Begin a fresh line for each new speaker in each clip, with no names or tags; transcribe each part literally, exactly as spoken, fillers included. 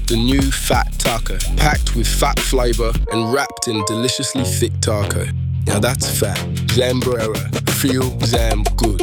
the new Fat Taco, packed with fat flavour and wrapped in deliciously thick taco. Now that's fat. Zambrera. Feel Zam good.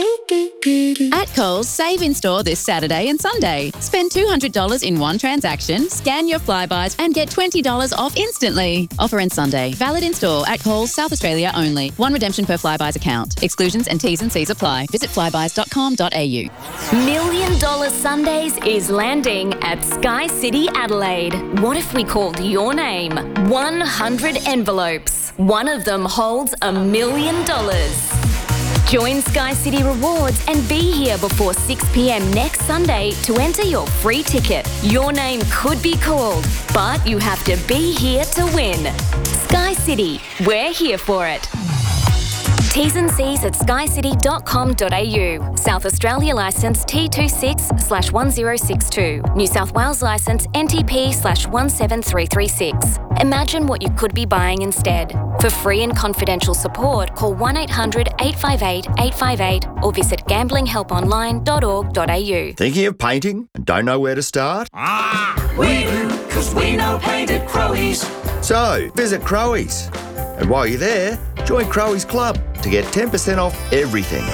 At Coles, save in-store this Saturday and Sunday. Spend two hundred dollars in one transaction, scan your Flybuys and get twenty dollars off instantly. Offer ends Sunday. Valid in-store at Coles, South Australia only. One redemption per Flybuys account. Exclusions and T's and C's apply. Visit flybuys dot com dot a u.
Million Dollar Sundays is landing at Sky City Adelaide. What if we called your name? one hundred envelopes. One of them holds a million dollars. Join Sky City Rewards and be here before six p.m. next Sunday to enter your free ticket. Your name could be called, but you have to be here to win. Sky City, we're here for it. T's and C's at sky city dot com dot a u. South Australia licence T twenty-six slash one zero six two. New South Wales licence N T P slash one seven three three six. Imagine what you could be buying instead. For free and confidential support, call one eight hundred eight five eight eight five eight or visit gambling help online dot org dot a u.
Thinking of painting and don't know where to start?
Ah, we do, because we know paint at Crowies.
So, visit Crowies. And while you're there, join Crowies Club to get ten percent off everything.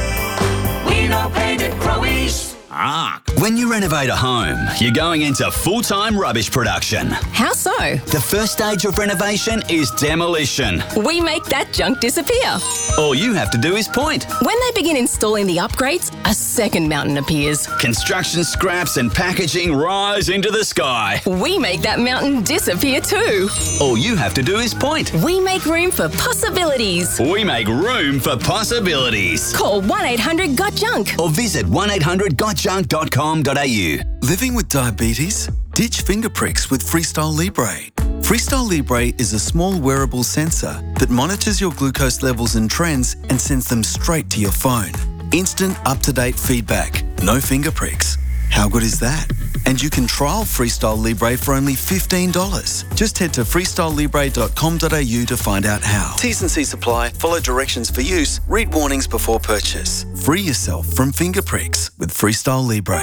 We know paint at Crowies.
Ah. When you renovate a home, you're going into full-time rubbish production.
How so?
The first stage of renovation is demolition.
We make that junk disappear.
All you have to do is point.
When they begin installing the upgrades, a second mountain appears.
Construction scraps and packaging rise into the sky.
We make that mountain disappear too.
All you have to do is point.
We make room for possibilities.
We make room for possibilities.
Call one eight hundred got junk
or visit one eight hundred got junk dot com dot a u.
Living with diabetes? Ditch finger pricks with Freestyle Libre. Freestyle Libre is a small wearable sensor that monitors your glucose levels and trends and sends them straight to your phone. Instant, up-to-date feedback. No finger pricks. How good is that? And you can trial Freestyle Libre for only fifteen dollars. Just head to freestyle libre dot com dot a u to find out how. T's and C's apply. Follow directions for use. Read warnings before purchase. Free yourself from finger pricks with Freestyle Libre.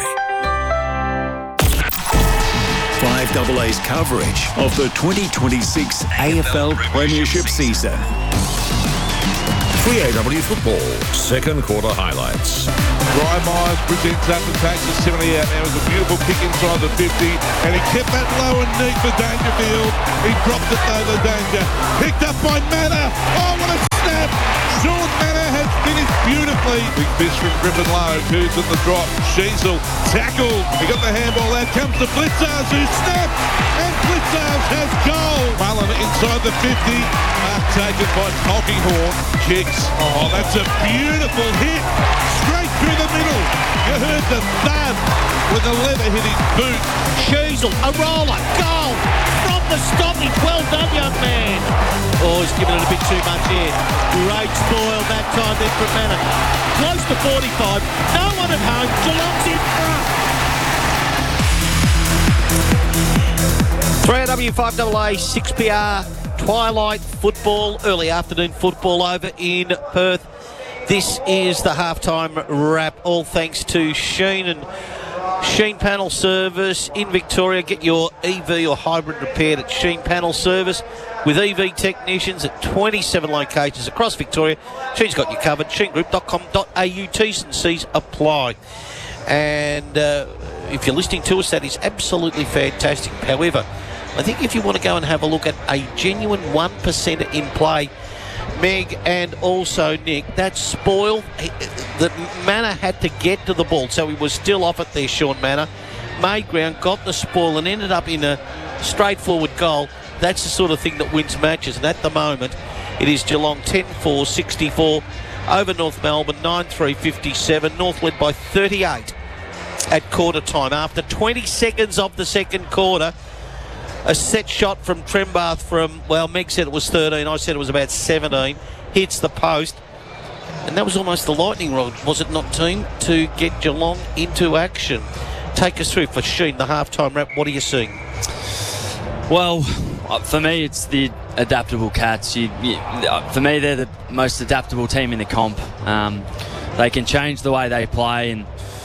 five A A's coverage of the twenty twenty-six A F L Premiership season.
three A W Football, second quarter highlights.
Brian Myers presents up and takes the seventy out. There was a beautiful kick inside the fifty, and he kept that low and neat for Dangerfield. He dropped it though, the danger. Picked up by Manor. Oh, what a snap! Sean Manor has finished beautifully. Big fist from Griffin Lowe, who's in the drop. Sheasel tackled. He got the handball. Out comes the Blitzars, who snapped, and Blitzars has goal. Mullen inside the fifty. Mark taken by Tulkinghorn. Kicks. Oh, that's a beautiful hit. Straight through the middle. You heard the thud with the leather hit his boot.
Sheasel, a roller, goal from the stoppage. Well done, young man. Oh, he's given it a bit too much here. Great spoil that time then from Manor. Close to forty-five. No one at home. Geelong's in front. three A W, five A A, six P R. Twilight football, early afternoon football over in Perth. This is the halftime wrap, all thanks to Sheen and Sheen Panel Service in Victoria. Get your E V or hybrid repaired at Sheen Panel Service with E V technicians at twenty-seven locations across Victoria. Sheen's got you covered. sheen group dot com dot a u. T's and C's apply. And uh, if you're listening to us, that is absolutely fantastic. However, I think if you want to go and have a look at a genuine one percenter in play, Meg and also Nick, that spoil, that Manor had to get to the ball, so he was still off it there, Sean Manor. Made ground, got the spoil and ended up in a straightforward goal. That's the sort of thing that wins matches, and at the moment it is Geelong ten four sixty-four over North Melbourne nine three fifty-seven. North led by thirty-eight at quarter time. After twenty seconds of the second quarter, a set shot from Trembath from, well, Meg said it was thirteen, I said it was about seventeen, hits the post, and that was almost the lightning rod, was it not, team, to get Geelong into action. Take us through for Sheen, the halftime wrap. What are you seeing?
Well, for me, it's the adaptable Cats. You, you, for me, they're the most adaptable team in the comp. Um, they can change the way they play, and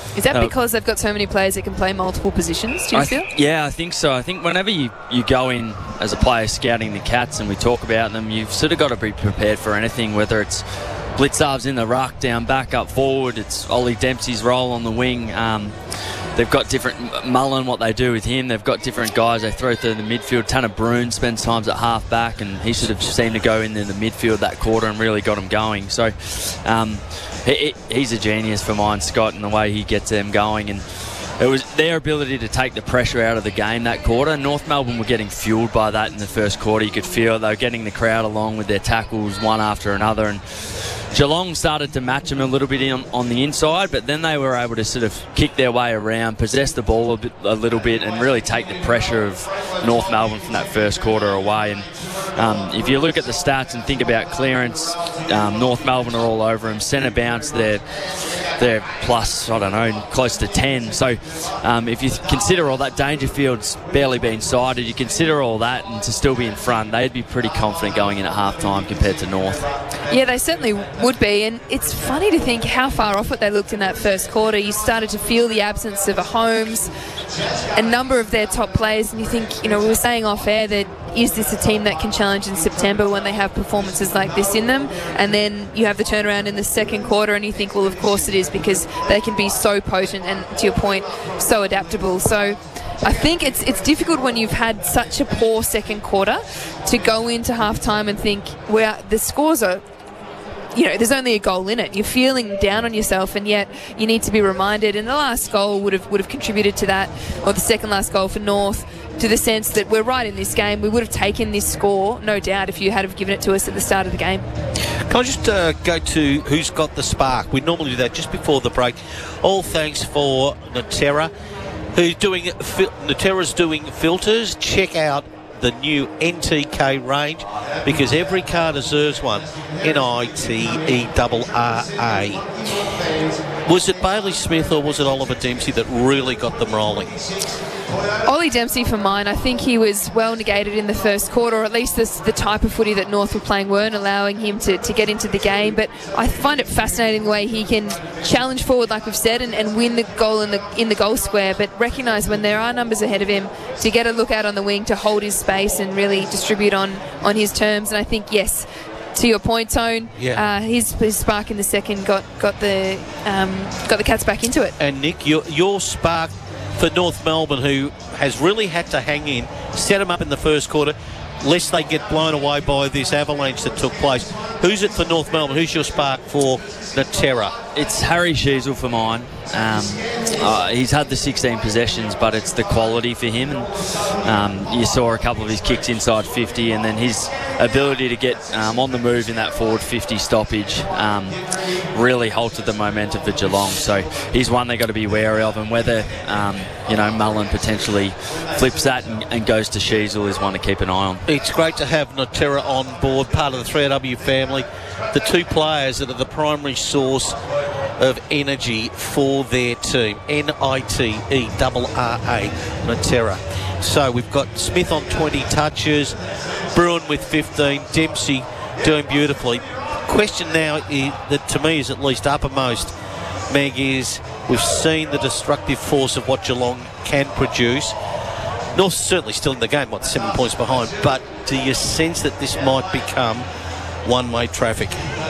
Is that
Uh,
because they've got so many players that can play multiple positions, do you
I
feel?
th- yeah, I think so. I think whenever you, you go in as a player scouting the Cats and we talk about them, you've sort of got to be prepared for anything, whether it's Blitzarves in the ruck, down back, up forward. It's Ollie Dempsey's role on the wing. Um, they've got different... Mullen, what they do with him, they've got different guys they throw through the midfield. Tanner Bruin spends times at half back, and he sort of seemed to go in the midfield that quarter and really got them going. So um, he, he's a genius for mine, Scott, in the way he gets them going. And it was their ability to take the pressure out of the game that quarter. North Melbourne were getting fueled by that in the first quarter. You could feel they were getting the crowd along with their tackles one after another, and Geelong started to match them a little bit in, on the inside, but then they were able to sort of kick their way around, possess the ball a, bit, a little bit, and really take the pressure of North Melbourne from that first quarter away. And um, if you look at the stats and think about clearance, um, North Melbourne are all over them. Centre bounce, they're they're plus, I don't know, close to ten. So um, if you consider all that, Dangerfield's barely been sighted, you consider all that, and to still be in front, they'd be pretty confident going in at half-time compared to North.
Yeah, they certainly would be, and it's funny to think how far off it they looked in that first quarter. You started to feel the absence of a Holmes, a number of their top players, and you think, you know, we were saying off air that is this a team that can challenge in September when they have performances like this in them? And then you have the turnaround in the second quarter and you think, well, of course it is, because they can be so potent and, to your point, so adaptable. So I think it's it's difficult when you've had such a poor second quarter to go into halftime and think, well, the scores are, you know, there's only a goal in it. You're feeling down on yourself, and yet you need to be reminded, and the last goal would have would have contributed to that, or the second last goal for North, to the sense that we're right in this game. We would have taken this score, no doubt, if you had have given it to us at the start of the game.
Can I just uh, go to who's got the spark? We normally do that just before the break. All thanks for Natera, who's doing fil- Natera's doing filters. Check out the new N T K range, because every car deserves one. N I T E R R A. Was it Bailey Smith or was it Oliver Dempsey that really got them rolling?
Ollie Dempsey for mine. I think he was well negated in the first quarter, or at least this, the type of footy that North were playing weren't allowing him to, to get into the game. But I find it fascinating the way he can challenge forward, like we've said, and, and win the goal in the in the goal square, but recognise when there are numbers ahead of him to get a look out on the wing, to hold his space and really distribute on, on his terms. And I think, yes, to your point, Tone,
yeah.
uh, his, his spark in the second got got the um, got the Cats back into it.
And Nick, your, your spark for North Melbourne, who has really had to hang in, set them up in the first quarter, lest they get blown away by this avalanche that took place. Who's it for North Melbourne? Who's your spark for Natera?
It's Harry Sheasel for mine. Um, uh, he's had the sixteen possessions, but it's the quality for him. And um, you saw a couple of his kicks inside fifty, and then his ability to get um, on the move in that forward fifty stoppage um, really halted the momentum for Geelong. So he's one they've got to be wary of, and whether um, you know Mullen potentially flips that and, and goes to Sheasel is one to keep an eye on.
It's great to have Natera on board, part of the three A W family. The two players that are the primary source of energy for their team. N I T E R R A, Natera. So we've got Smith on twenty touches, Bruin with fifteen, Dempsey doing beautifully. Question now is, that to me is at least uppermost, Meg, is we've seen the destructive force of what Geelong can produce. North's certainly still in the game, what, seven points behind, but do you sense that this might become one-way traffic?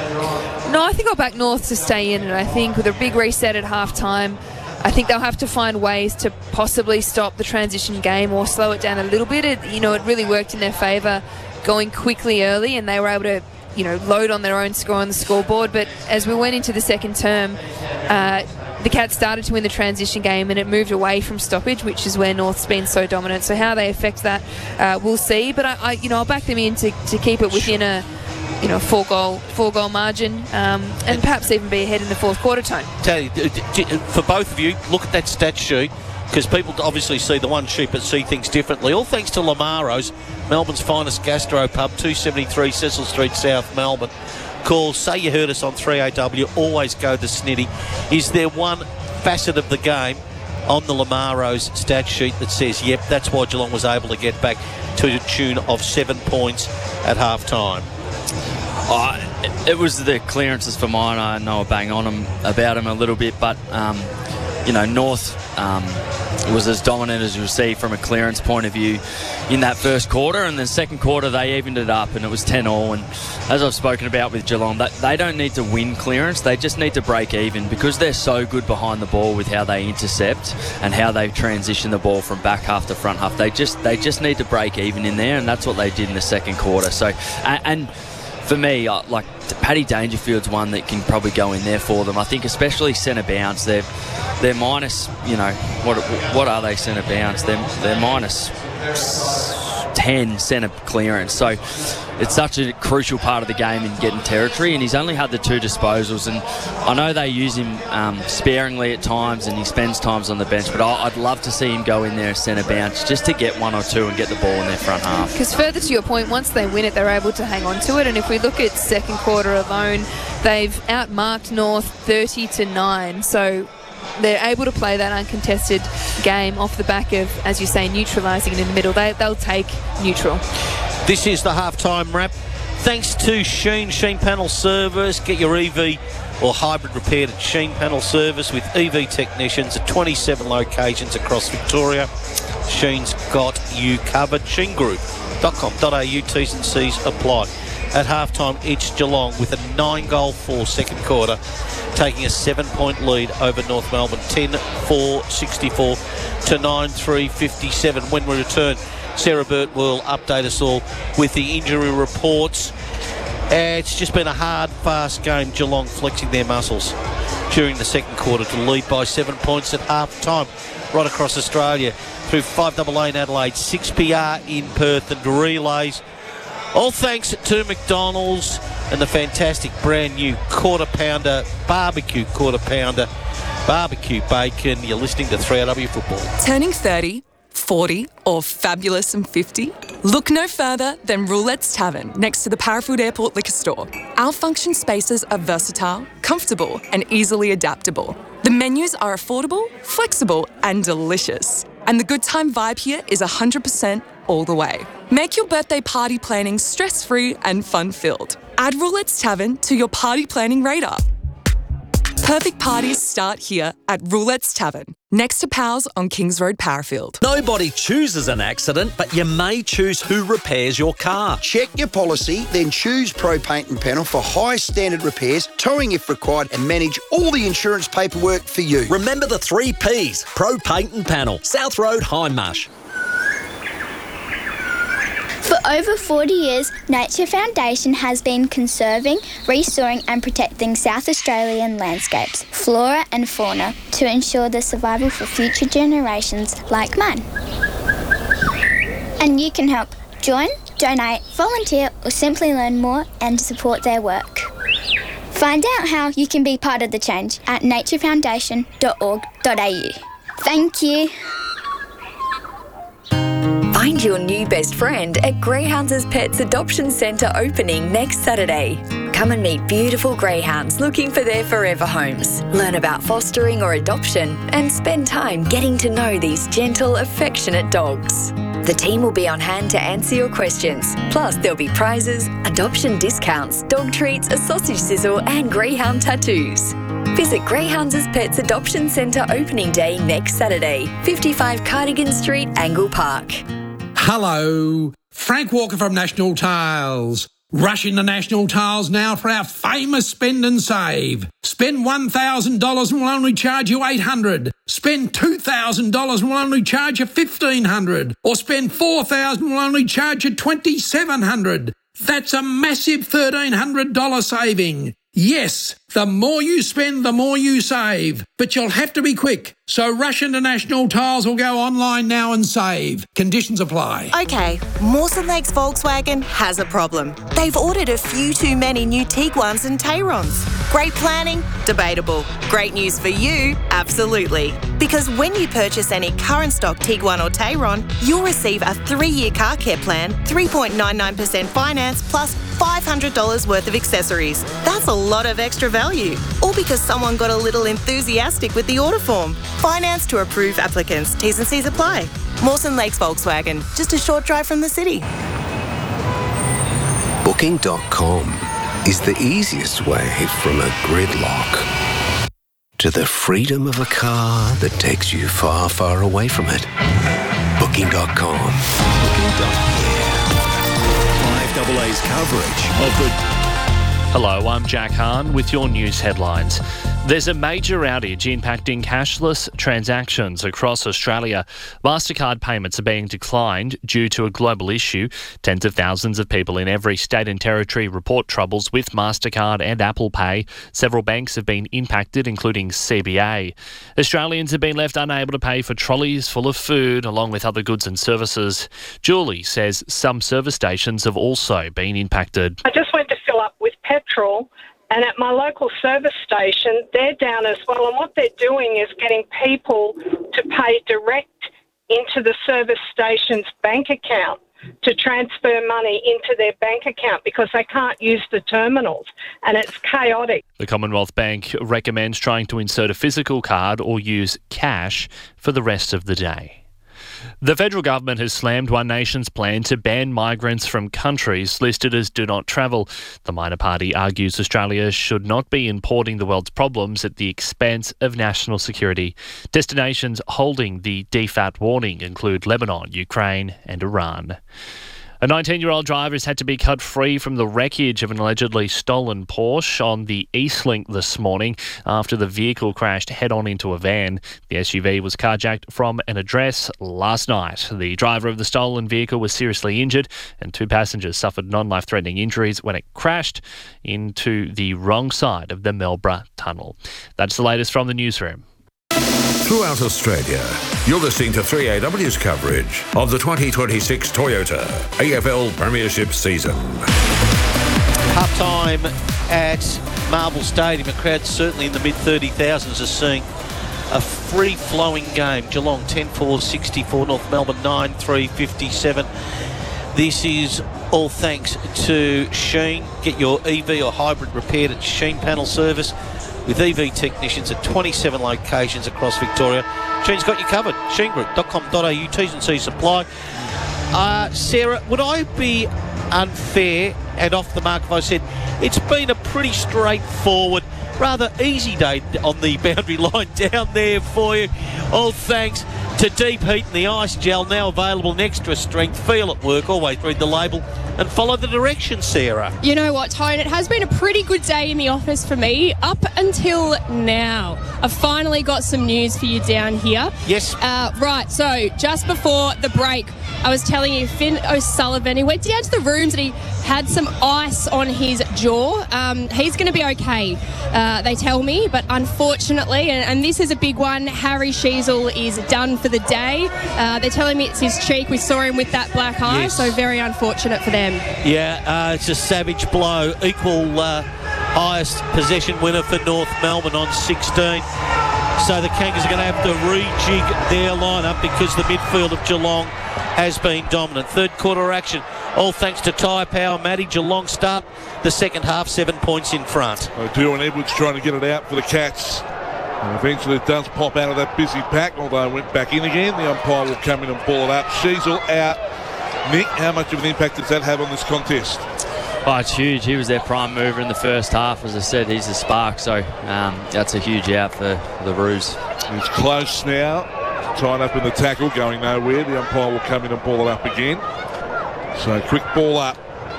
No, I think I'll back North to stay in, and I think with a big reset at half-time, I think they'll have to find ways to possibly stop the transition game or slow it down a little bit. It, you know, it really worked in their favour going quickly early, and they were able to, you know, load on their own score on the scoreboard. But as we went into the second term, uh, the Cats started to win the transition game, and it moved away from stoppage, which is where North's been so dominant. So how they affect that, uh, we'll see. But I, I, you know, I'll back them in to, to keep it within a, you know, four goal four goal margin, um, and perhaps even be ahead in the fourth quarter, Tone.
Tell you, for both of you, look at that stat sheet, because people obviously see the one sheet but see things differently. All thanks to Lamaro's, Melbourne's finest gastro pub, two seventy-three Cecil Street, South Melbourne. Call, say you heard us on three A W, always go to Snitty. Is there one facet of the game on the Lamaro's stat sheet that says, yep, that's why Geelong was able to get back to the tune of seven points at half-time?
Oh, it was the clearances for mine. I know I bang on them about them a little bit, but um, you know, North um, was as dominant as you'll see from a clearance point of view in that first quarter, and then second quarter they evened it up and it was ten all. And as I've spoken about with Geelong, that they don't need to win clearance, they just need to break even, because they're so good behind the ball with how they intercept and how they transition the ball from back half to front half. They just they just need to break even in there, and that's what they did in the second quarter. So and, and for me, uh, like Paddy Dangerfield's one that can probably go in there for them. I think especially centre bounce, they're they're minus, you know, what what are they centre bounce? They're they're minus ten centre clearance. So it's such a crucial part of the game in getting territory, and he's only had the two disposals, and I know they use him um, sparingly at times and he spends times on the bench, but I'd love to see him go in there as centre bounce just to get one or two and get the ball in their front half.
Because further to your point, once they win it, they're able to hang on to it, and if we look at second quarter alone, they've outmarked North thirty to nine, so they're able to play that uncontested game off the back of, as you say, neutralising it in the middle. They, they'll take neutral.
This is the halftime wrap. Thanks to Sheen, Sheen Panel Service. Get your E V or hybrid repaired at Sheen Panel Service with E V technicians at twenty-seven locations across Victoria. Sheen's got you covered. sheen group dot com dot a u, T's and C's apply. At halftime, it's Geelong with a nine-goal for second quarter, taking a seven-point lead over North Melbourne, ten four sixty-four to nine three fifty-seven. When we return, Sarah Burt will update us all with the injury reports. Uh, it's just been a hard, fast game. Geelong flexing their muscles during the second quarter to lead by seven points at half-time right across Australia through five A A in Adelaide, six P R in Perth and relays. All thanks to McDonald's and the fantastic brand new quarter pounder, barbecue quarter pounder, barbecue bacon. You're listening to three R W Football.
Turning thirty, forty or fabulous and fifty? Look no further than Roulette's Tavern next to the Parafield Airport Liquor Store. Our function spaces are versatile, comfortable and easily adaptable. The menus are affordable, flexible and delicious. And the good time vibe here is one hundred percent all the way. Make your birthday party planning stress-free and fun-filled. Add Roulette's Tavern to your party planning radar. Perfect parties start here at Roulette's Tavern, next to Powell's on Kings Road, Parafield.
Nobody chooses an accident, but you may choose who repairs your car.
Check your policy, then choose Pro Paint and Panel for high standard repairs, towing if required, and manage all the insurance paperwork for you.
Remember the three P's, Pro Paint and Panel, South Road, Hindmarsh.
For over forty years, Nature Foundation has been conserving, restoring and protecting South Australian landscapes, flora and fauna to ensure the survival for future generations like mine. And you can help. Join, donate, volunteer or simply learn more and support their work. Find out how you can be part of the change at nature foundation dot org dot a u. Thank you.
Find your new best friend at Greyhounds Pets Adoption Centre opening next Saturday. Come and meet beautiful greyhounds looking for their forever homes. Learn about fostering or adoption and spend time getting to know these gentle, affectionate dogs. The team will be on hand to answer your questions. Plus, there'll be prizes, adoption discounts, dog treats, a sausage sizzle and greyhound tattoos. Visit Greyhounds Pets Adoption Centre opening day next Saturday, fifty-five Cardigan Street, Angle Park.
Hello, Frank Walker from National Tiles. Rush into National Tiles now for our famous spend and save. Spend one thousand dollars and we'll only charge you eight hundred dollars. Spend two thousand dollars and we'll only charge you fifteen hundred dollars. Or spend four thousand dollars and we'll only charge you twenty-seven hundred dollars. That's a massive thirteen hundred dollars saving. Yes, the more you spend, the more you save. But you'll have to be quick. So rush into National Tiles or go online now and save. Conditions apply.
Okay, Mawson Lakes Volkswagen has a problem. They've ordered a few too many new Tiguans and Tayrons. Great planning? Debatable. Great news for you? Absolutely. Because when you purchase any current stock Tiguan or Tayron, you'll receive a three-year car care plan, three point nine nine percent finance, plus five hundred dollars worth of accessories. That's a lot of extra value. All because someone got a little enthusiastic with the order form. Finance to approved applicants. T's and C's apply. Mawson Lakes Volkswagen, just a short drive from the city.
Booking dot com is the easiest way from a gridlock.
to the freedom of a car that takes you far, far away from it. Booking dot com. Booking dot com.
five double A's coverage of the...
Hello, I'm Jack Hahn with your news headlines. There's a major outage impacting cashless transactions across Australia. MasterCard payments are being declined due to a global issue. Tens of thousands of people in every state and territory report troubles with MasterCard and Apple Pay. Several banks have been impacted, including C B A. Australians have been left unable to pay for trolleys full of food, along with other goods and services. Julie says some service stations have also been impacted.
I just went to fill up with petrol, and at my local service station, they're down as well. And what they're doing is getting people to pay direct into the service station's bank account to transfer money into their bank account because they can't use the terminals, and it's chaotic.
The Commonwealth Bank recommends trying to insert a physical card or use cash for the rest of the day. The federal government has slammed One Nation's plan to ban migrants from countries listed as do not travel. The minor party argues Australia should not be importing the world's problems at the expense of national security. Destinations holding the D FAT warning include Lebanon, Ukraine and Iran. A nineteen-year-old driver has had to be cut free from the wreckage of an allegedly stolen Porsche on the Eastlink this morning after the vehicle crashed head-on into a van. The S U V was carjacked from an address last night. The driver of the stolen vehicle was seriously injured and two passengers suffered non-life-threatening injuries when it crashed into the wrong side of the Melbourne Tunnel. That's the latest from the newsroom.
Throughout Australia, you're listening to three A W's coverage of the twenty twenty-six Toyota A F L Premiership season.
Half-time at Marvel Stadium. A crowd certainly in the mid thirty thousands are seeing a free-flowing game. Geelong ten four sixty-four, North Melbourne nine three fifty-seven. This is all thanks to Sheen. Get your E V or hybrid repaired at Sheen Panel Service with E V technicians at twenty-seven locations across Victoria. Sheen's got you covered. sheen group dot com dot a u. T's and C's supply. Uh, Sarah, would I be unfair and off the mark if I said it's been a pretty straightforward, rather easy day on the boundary line down there for you? All thanks to Deep Heat and the Ice Gel, now available in extra strength. Feel at work. Always read the label and follow the directions, Sarah.
You know what, Tone? It has been a pretty good day in the office for me up until now. I've finally got some news for you down here.
Yes.
Uh, right, so just before the break, I was telling you Finn O'Sullivan, he went down to the rooms and he had some ice on his jaw. Um, he's going to be okay, uh, they tell me, but unfortunately, and, and this is a big one, Harry Sheezel is done for the day. Uh, they're telling me it's his cheek. We saw him with that black eye, yes. So very unfortunate for them.
Yeah, uh, it's a savage blow. Equal uh, highest possession winner for North Melbourne on sixteen. So the Kangas are going to have to rejig their lineup because the midfield of Geelong has been dominant. Third quarter action, all thanks to Tyre Power. Matty, Geelong start the second half, seven points in front.
O'Donoghue and Edwards trying to get it out for the Cats. And eventually it does pop out of that busy pack, although it went back in again. The umpire will come in and ball it up. Sheezel out. Nick, how much of an impact does that have on this contest?
Oh, it's huge. He was their prime mover in the first half. As I said, he's the spark, so um, that's a huge out for, for the Roos.
It's close now. Tied up in the tackle, going nowhere. The umpire will come in and ball it up again. So quick ball up.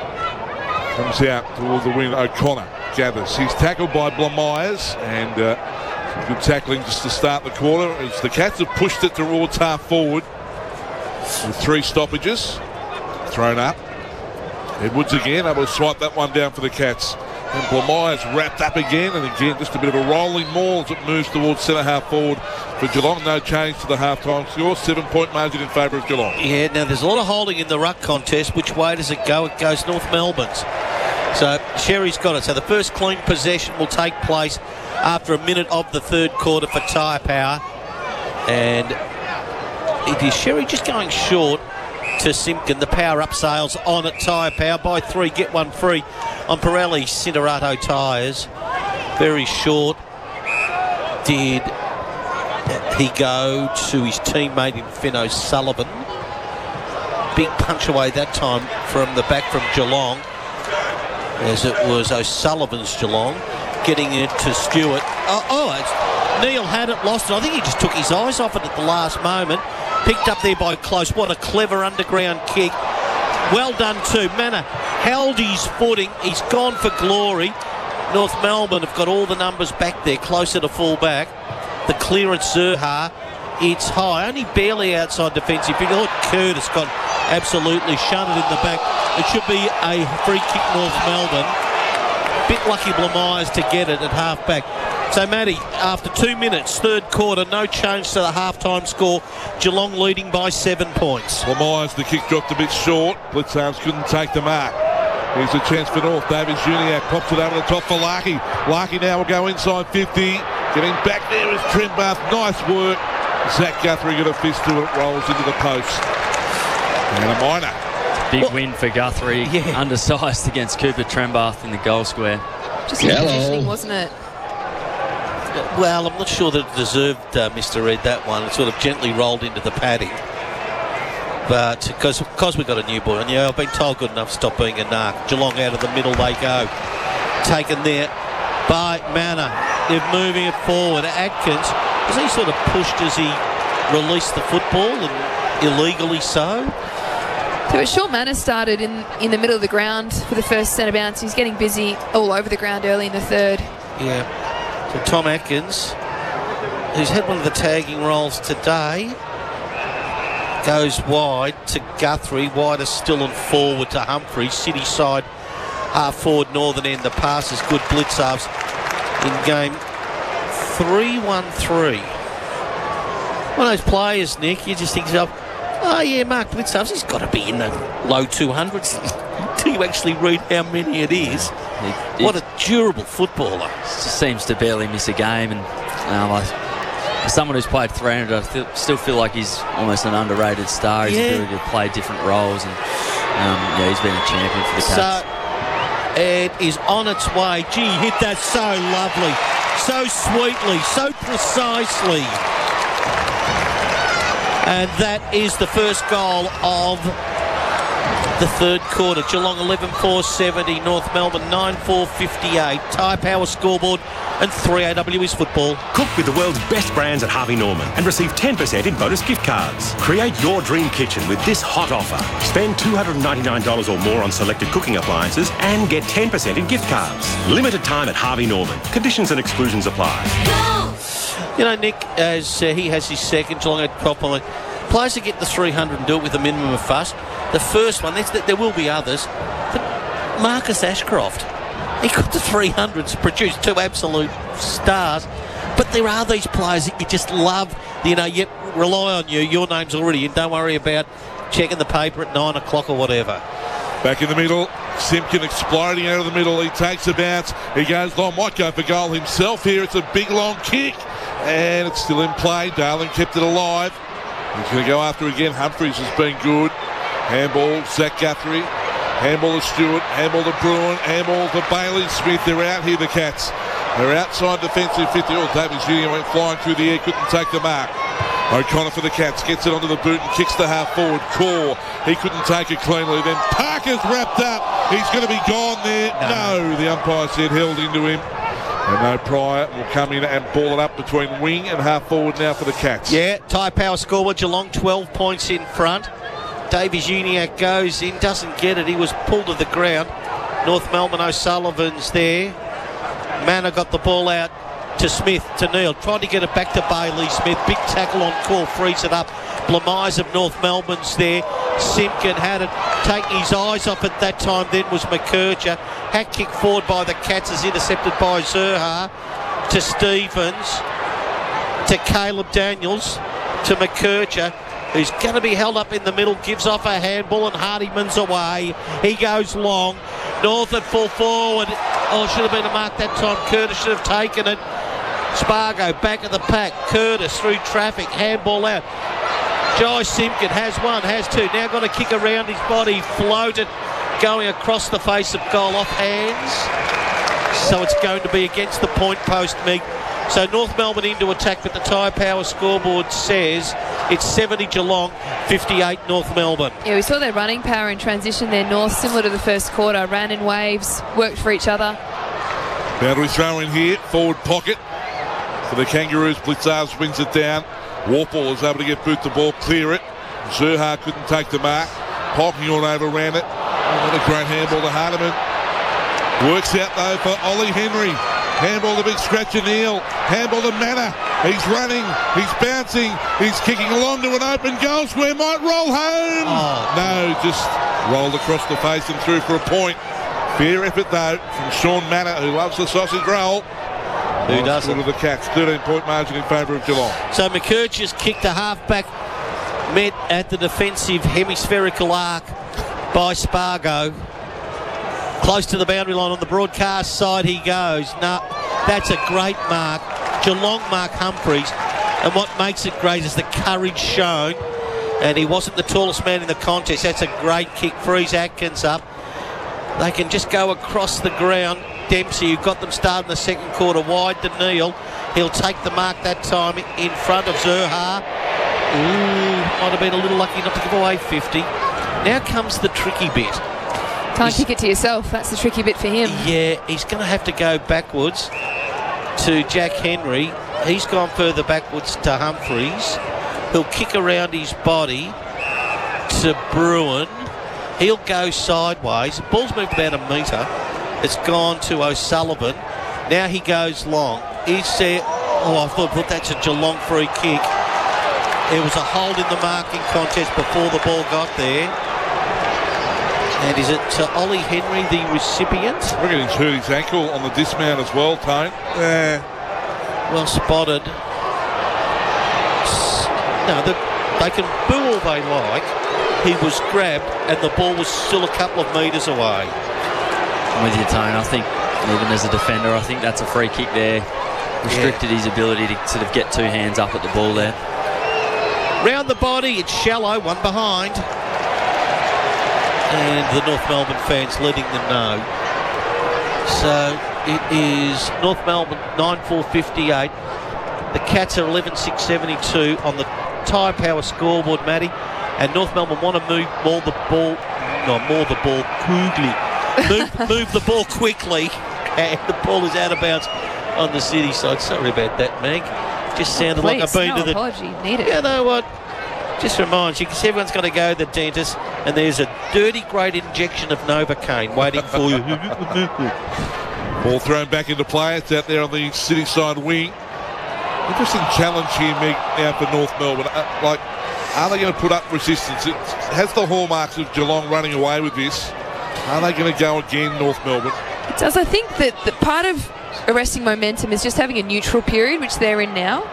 Comes out towards the wing. O'Connor gathers. He's tackled by Blamires, and uh, good tackling just to start the quarter as the Cats have pushed it towards half forward with three stoppages. Thrown up. Edwards again, able to swipe that one down for the Cats. And Blamires wrapped up again, and again just a bit of a rolling maul as it moves towards centre half forward for Geelong. No change to the half-time score. Seven-point margin in favour of Geelong.
Yeah, now there's a lot of holding in the ruck contest. Which way does it go? It goes North Melbourne's. So Sherry's got it. So the first clean possession will take place after a minute of the third quarter for Tyre Power. And it is Sherry just going short to Simpkin. The power-up sales on at Tyre Power. Buy three, get one free on Pirelli Cinerato tyres. Very short. Did he go to his teammate in Finn O'Sullivan? Big punch away that time from the back from Geelong, as it was O'Sullivan's Geelong getting it to Stewart. Oh, oh it's Neil had it, lost it. I think he just took his eyes off it at the last moment. Picked up there by Close. What a clever underground kick. Well done too. Manor held his footing. He's gone for glory. North Melbourne have got all the numbers back there, closer to full back. The clearance, Zerha, it's high, only barely outside defensive. If you look, Curtis got absolutely shunted in the back. It should be a free kick, North Melbourne. Bit lucky Blamires to get it at half back. So, Matty, after two minutes, third quarter, no change to the half-time score. Geelong leading by seven points.
Blamires, the kick dropped a bit short. Blitzarves couldn't take the mark. Here's a chance for North. Davis Juniak pops it over the top for Larky. Larky now will go inside fifty. Getting back there is Trembath. Nice work. Zach Guthrie got a fist to it. Rolls into the post. And a minor.
Big well, win for Guthrie. Yeah. Undersized against Cooper Trembath in the goal square.
Just good positioning, wasn't it?
Well, I'm not sure that it deserved uh, Mister Red, that one. It sort of gently rolled into the padding. But because we got a new boy, and yeah, I've been told good enough to stop being a narc. Geelong out of the middle they go. Taken there by Manor. They're moving it forward. Atkins, was he sort of pushed as he released the football, and illegally so?
So it's Sean Manor started in, in the middle of the ground for the first centre bounce. He's getting busy all over the ground early in the third.
Yeah. So Tom Atkins, who's had one of the tagging roles today, goes wide to Guthrie. Wider still and forward to Humphrey. City side, half forward, northern end. The pass is good. Blitzarves in game three one three. One of those players, Nick, you just think to yourself, oh yeah, Mark Blitzarves, he's got to be in the low two hundreds. Until you actually read how many it is. It, what a durable footballer.
Just seems to barely miss a game. And um, I, as someone who's played three hundred, I th- still feel like he's almost an underrated star. He's
yeah.
ability to play different roles. And um, yeah, he's been a champion for the Cats.
So it is on its way. Gee, he hit that so lovely, so sweetly, so precisely. And that is the first goal of the third quarter. Geelong eleven four seventy, North Melbourne nine four fifty-eight. Tyre Power scoreboard and three A W is football.
Cook with the world's best brands at Harvey Norman and receive ten percent in bonus gift cards. Create your dream kitchen with this hot offer. Spend two hundred ninety-nine dollars or more on selected cooking appliances and get ten percent in gift cards. Limited time at Harvey Norman. Conditions and exclusions apply.
You know, Nick, as uh, he has his second, Geelong had properly. Players that get the three hundred and do it with a minimum of fuss. The first one, there will be others, but Marcus Ashcroft, he got the three hundreds, produced two absolute stars, but there are these players that you just love, you know, you rely on you, your name's already in, don't worry about checking the paper at nine o'clock or whatever.
Back in the middle, Simpkin exploding out of the middle, he takes a bounce, he goes long, might go for goal himself here, it's a big long kick, and it's still in play, Darling kept it alive. He's going to go after again. Humphreys has been good. Handball, Zach Guthrie. Handball to Stewart. Handball to Bruin. Handball to Bailey Smith. They're out here, the Cats. They're outside defensive fifty. Oh, Davis Junior went flying through the air. Couldn't take the mark. O'Connor for the Cats. Gets it onto the boot and kicks the half forward. Core. He couldn't take it cleanly. Then Parker's wrapped up. He's going to be gone there. No, no the umpire said held into him. And no Pryor will come in and ball it up between wing and half forward now for the Cats.
Yeah, Tyre Power scoreboard. Geelong twelve points in front. Davies Uniacke goes in, doesn't get it. He was pulled to the ground. North Melbourne O'Sullivan's there. Manor got the ball out to Smith, to Neil. Tried to get it back to Bailey Smith. Big tackle on Core, frees it up. Blamires of North Melbourne's there. Simpkin had it. Taking his eyes off at that time then was McKercher. Hack kick forward by the Cats is intercepted by Zerha. To Stevens. To Caleb Daniels. To McKercher, who's going to be held up in the middle. Gives off a handball and Hardyman's away. He goes long. North at full forward. Oh, should have been a mark that time. Curtis should have taken it. Spargo back of the pack. Curtis through traffic. Handball out. Jai Simpkin has one, has two. Now got to kick around his body. Floated. Going across the face of goal off hands. So it's going to be against the point post, Meg. So North Melbourne into attack, but the Tyre Power scoreboard says it's seventy Geelong, fifty-eight North Melbourne.
Yeah, we saw their running power in transition there, North, similar to the first quarter. Ran in waves, worked for each other.
Boundary throw in here, forward pocket. for the Kangaroos. Blitzar swings it down. Warple is able to get boot the ball, clear it. Zerha couldn't take the mark. Polkinghorn overran it. Oh, what a great handball to Hardiman. Works out though for Ollie Henry. Handball to big scratch and Neil. Handball to Manor. He's running. He's bouncing. He's kicking along to an open goal square. Might roll home. Oh. No, just rolled across the face and through for a point. Fair effort though from Sean Manor, who loves the sausage roll.
Who oh, doesn't?
Of the Cats. thirteen point margin in favour of Geelong.
So McKercher's kicked a half-back met at the defensive hemispherical arc by Spargo. Close to the boundary line on the broadcast side he goes. No, that's a great mark. Geelong mark Humphreys. And what makes it great is the courage shown. And he wasn't the tallest man in the contest. That's a great kick. Frees Atkins up. They can just go across the ground. Dempsey, who got them started in the second quarter, wide to Neil. He'll take the mark that time in front of Zerha. Ooh, might have been a little lucky not to give away fifty. Now comes the tricky bit.
Can't kick it to yourself. That's the tricky bit for him.
Yeah, he's going to have to go backwards to Jack Henry. He's gone further backwards to Humphreys. He'll kick around his body to Bruin. He'll go sideways. The ball's moved about a metre. It's gone to O'Sullivan. Now he goes long. Is there... Oh, I thought, thought that's a Geelong free kick. There was a hold in the marking contest before the ball got there. And is it uh, Ollie Henry, the recipient?
I reckon he's hurt his ankle on the dismount as well, Tone.
Yeah. Well spotted. No, the, they can boo all they like. He was grabbed and the ball was still a couple of metres away.
I'm with you, Tone. I think, even as a defender, I think that's a free kick there. Restricted yeah. his ability to sort of get two hands up at the ball there.
Round the body, it's shallow, one behind. And the North Melbourne fans letting them know. So it is North Melbourne nine four fifty-eight. The Cats are eleven six seventy-two on the Tyre Power scoreboard, Matty. And North Melbourne want to move more the ball, no, more the ball quickly. Move, move the ball quickly. And the ball is out of bounds on the city side. Sorry about that, Meg. Just sounded
Please,
like I've been
no
to the...
apology. Need it.
You know what? Just reminds you, because everyone's got to go to the dentist, and there's a dirty, great injection of Novocaine waiting for you.
Ball thrown back into play. It's out there on the city side wing. Interesting challenge here, Meg, now for North Melbourne. Uh, like, are they going to put up resistance? It has the hallmarks of Geelong running away with this. Are they going to go again, North Melbourne?
It does. I think that, that part of arresting momentum is just having a neutral period, which they're in now.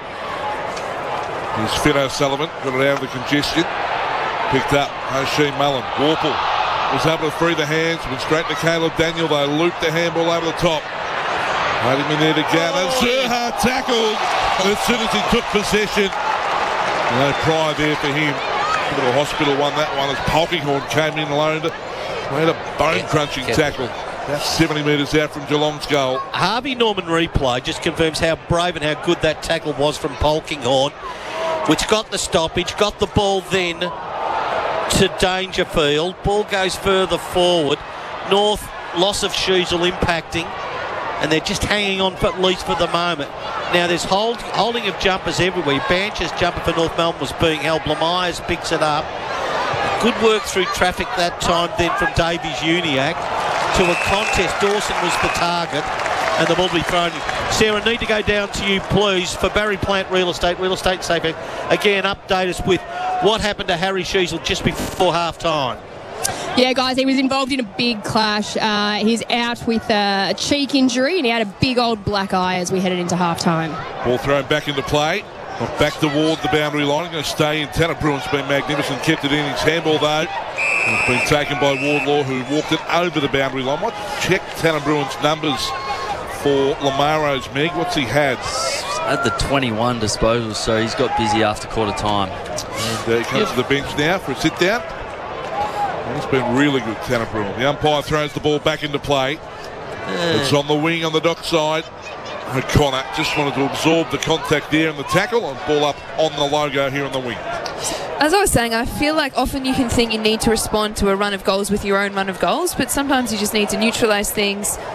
Here's Finn O'Sullivan, got it out of the congestion. Picked up O'Shea Mullen. Warple was able to free the hands, went straight to Caleb Daniel though, looped the handball over the top. Had him in there to gather. Zerha tackled as soon as he took possession. No prior there for him. Little Hospital won that one as Polkinghorn came in alone to made a bone-crunching yeah, tackle. About seventy metres out from Geelong's goal.
Harvey Norman replay just confirms how brave and how good that tackle was from Polkinghorn, which got the stoppage, got the ball then to Dangerfield. Ball goes further forward. North, loss of Sheasel impacting, and they're just hanging on for, at least for the moment. Now there's hold, holding of jumpers everywhere. Bancher's jumper for North Melbourne was being held. Blamires picks it up. Good work through traffic that time then from Davies Uniac to a contest. Dawson was the target and the ball will be thrown in. Sarah, need to go down to you please for Barry Plant Real Estate, Real Estate Safe. Again, update us with what happened to Harry Sheasel just before half time.
Yeah, guys, he was involved in a big clash. Uh, he's out with a cheek injury and he had a big old black eye as we headed into half time.
Ball thrown back into play. Back toward the boundary line. Going to stay in. Tanner Bruin's been magnificent. Kept it in. His handball, though, it's been taken by Wardlaw, who walked it over the boundary line. Might check Tanner Bruin's numbers for Lamaro's, Meg. What's he had?
Had the twenty-one disposals, so he's got busy after quarter time.
And uh, he comes yep. to the bench now for a sit down. And he's been really good, Tanner Bruin. The umpire throws the ball back into play. Uh. It's on the wing on the dock side. O'Connor just wanted to absorb the contact there and the tackle and ball up on the logo here on the wing.
As I was saying, I feel like often you can think you need to respond to a run of goals with your own run of goals, but sometimes you just need to neutralise things,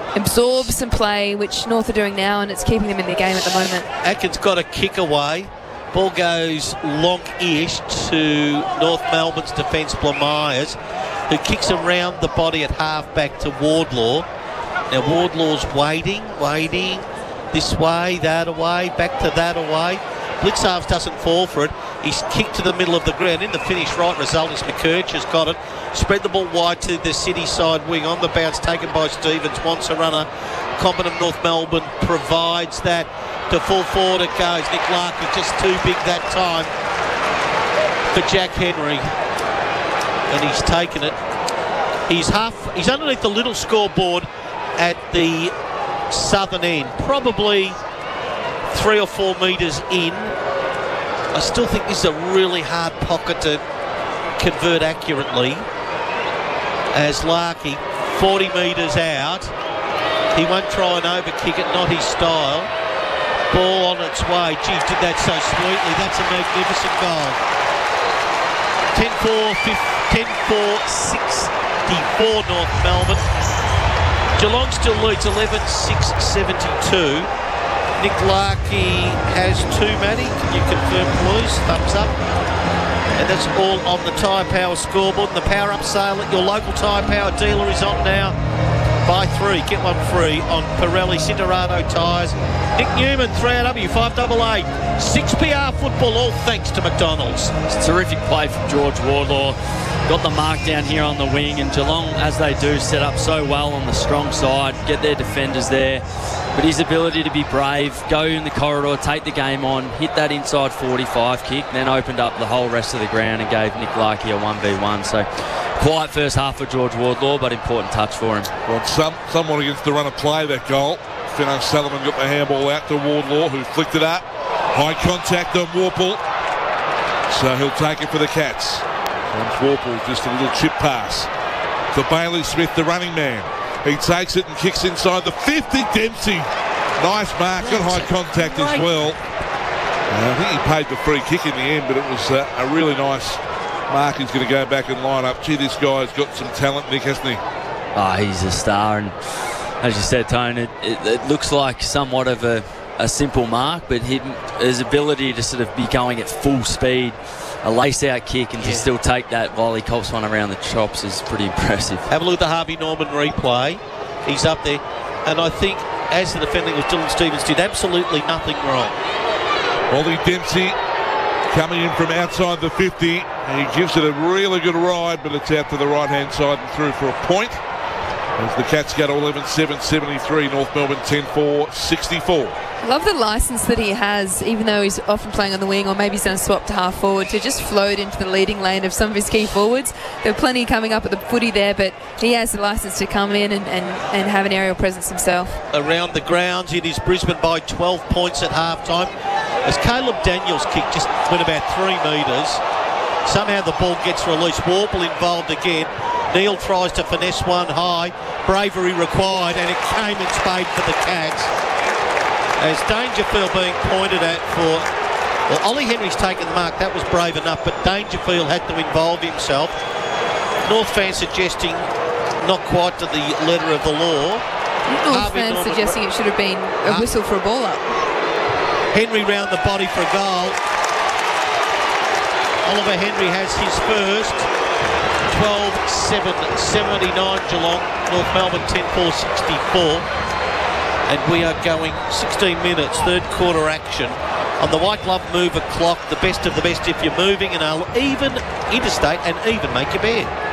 absorb some play, which North are doing now, and it's keeping them in the game at the moment.
Atkins got a kick away. Ball goes long-ish to North Melbourne's defence, Myers, who kicks around the body at half-back to Wardlaw. Now Wardlaw's waiting, waiting, this way, that away, back to that away. Blitzarves doesn't fall for it. He's kicked to the middle of the ground. In the finish, right result is McKirch has got it. Spread the ball wide to the City side wing. On the bounce, taken by Stevens. Wants a runner. Competent North Melbourne provides that. To full forward it goes. Nick Larkin just too big that time for Jack Henry. And he's taken it. He's half, he's underneath the little scoreboard at the southern end. Probably three or four metres in. I still think this is a really hard pocket to convert accurately. As Larky, forty metres out. He won't try and overkick it, not his style. Ball on its way. Gee, did that so sweetly. That's a magnificent goal. ten four sixty-four North Melbourne. Geelong still leads eleven six seventy-two. Nick Larkey has two, Matty. Can you confirm, please? Thumbs up. And that's all on the Tyre Power scoreboard. And the Power Up sale at your local Tyre Power dealer is on now. Buy three, get one free on Pirelli Cinderado tyres. Nick Newman, three R W, five double eight. six P R football, all thanks to McDonald's.
It's a terrific play from George Wardlaw. Got the mark down here on the wing, and Geelong, as they do, set up so well on the strong side, get their defenders there. But his ability to be brave, go in the corridor, take the game on, hit that inside forty-five kick, then opened up the whole rest of the ground and gave Nick Larkey a one v one. So quiet first half for George Wardlaw, but important touch for him.
Well, some, someone against the run of play, that goal. Finn O'Sullivan got the handball out to Wardlaw, who flicked it up. High contact on Warple. So he'll take it for the Cats. Comes Warple, just a little chip pass to Bailey Smith, the running man. He takes it and kicks inside the fifty. Dempsey, nice mark, got high contact as well. Uh, I think he paid the free kick in the end, but it was uh, a really nice mark. He's going to go back and line up. Gee, this guy's got some talent, Nick, hasn't he?
Oh, he's a star, and as you said, Tone, it, it, it looks like somewhat of a, a simple mark, but his, his ability to sort of be going at full speed, a lace-out kick, and yeah. to still take that while he cops one around the chops is pretty impressive.
Have a look at the Harvey Norman replay. He's up there, and I think, as the defending of Dylan Stevens did absolutely nothing wrong.
Ollie Dempsey coming in from outside the fifty. He gives it a really good ride, but it's out to the right-hand side and through for a point. As the Cats go to eleven seven seventy-three, North Melbourne ten four sixty-four.
I love the licence that he has, even though he's often playing on the wing, or maybe he's going to swap to half forward, to just float into the leading lane of some of his key forwards. There were plenty coming up at the footy there, but he has the licence to come in and, and, and have an aerial presence himself.
Around the grounds, it is Brisbane by twelve points at half-time. As Caleb Daniels' kick just went about three metres, somehow the ball gets released. Warple involved again. Neil tries to finesse one high. Bravery required, and it came in spade for the Cats. As Dangerfield being pointed at for... Well, Ollie Henry's taken the mark. That was brave enough, but Dangerfield had to involve himself. North fans suggesting not quite to the letter of the law.
North fans Norman suggesting it should have been a uh, whistle for a ball up. Henry
round the body for a goal. Oliver Henry has his first. twelve seven seventy-nine Geelong. North Melbourne ten four sixty-four. And we are going sixteen minutes, third quarter action. On the White Glove Mover clock, the best of the best if you're moving, and I'll even interstate and even make your bed.